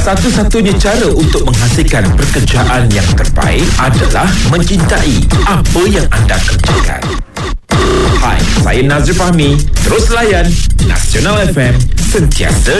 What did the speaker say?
Satu-satunya cara untuk menghasilkan pekerjaan yang terbaik adalah mencintai apa yang anda kerjakan. Hai, saya Nazri Fahmi. Terus layan Nasional FM, sentiasa